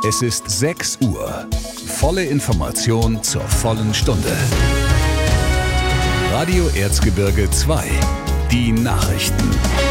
Es ist 6 Uhr. Volle Information zur vollen Stunde. Radio Erzgebirge 2. Die Nachrichten.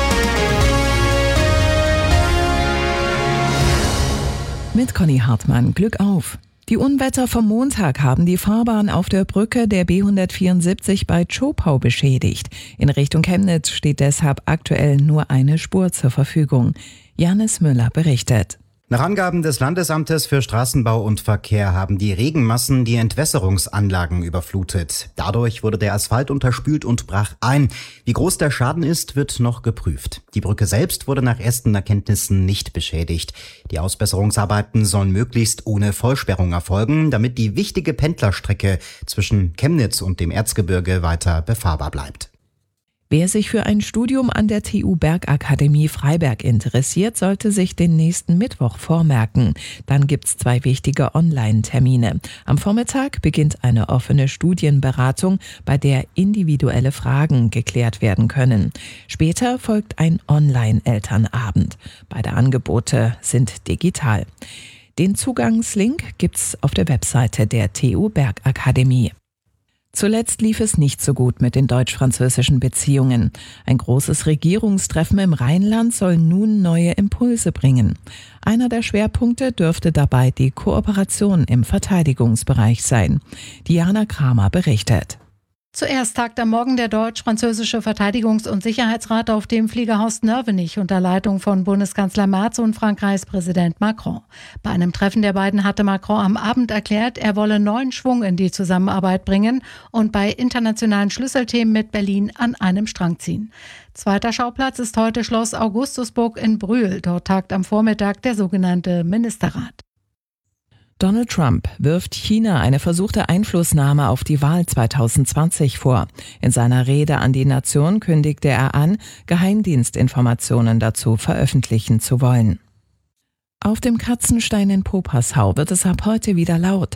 Mit Conny Hartmann. Glück auf! Die Unwetter vom Montag haben die Fahrbahn auf der Brücke der B174 bei Zschopau beschädigt. In Richtung Chemnitz steht deshalb aktuell nur eine Spur zur Verfügung. Janis Müller berichtet. Nach Angaben des Landesamtes für Straßenbau und Verkehr haben die Regenmassen die Entwässerungsanlagen überflutet. Dadurch wurde der Asphalt unterspült und brach ein. Wie groß der Schaden ist, wird noch geprüft. Die Brücke selbst wurde nach ersten Erkenntnissen nicht beschädigt. Die Ausbesserungsarbeiten sollen möglichst ohne Vollsperrung erfolgen, damit die wichtige Pendlerstrecke zwischen Chemnitz und dem Erzgebirge weiter befahrbar bleibt. Wer sich für ein Studium an der TU Bergakademie Freiberg interessiert, sollte sich den nächsten Mittwoch vormerken. Dann gibt's 2 wichtige Online-Termine. Am Vormittag beginnt eine offene Studienberatung, bei der individuelle Fragen geklärt werden können. Später folgt ein Online-Elternabend. Beide Angebote sind digital. Den Zugangslink gibt's auf der Webseite der TU Bergakademie. Zuletzt lief es nicht so gut mit den deutsch-französischen Beziehungen. Ein großes Regierungstreffen im Rheinland soll nun neue Impulse bringen. Einer der Schwerpunkte dürfte dabei die Kooperation im Verteidigungsbereich sein. Diana Kramer berichtet. Zuerst tagt am Morgen der deutsch-französische Verteidigungs- und Sicherheitsrat auf dem Fliegerhaus Nörvenich unter Leitung von Bundeskanzler Merz und Frankreichs Präsident Macron. Bei einem Treffen der beiden hatte Macron am Abend erklärt, er wolle neuen Schwung in die Zusammenarbeit bringen und bei internationalen Schlüsselthemen mit Berlin an einem Strang ziehen. Zweiter Schauplatz ist heute Schloss Augustusburg in Brühl. Dort tagt am Vormittag der sogenannte Ministerrat. Donald Trump wirft China eine versuchte Einflussnahme auf die Wahl 2020 vor. In seiner Rede an die Nation kündigte er an, Geheimdienstinformationen dazu veröffentlichen zu wollen. Auf dem Katzenstein in Popassau wird es ab heute wieder laut.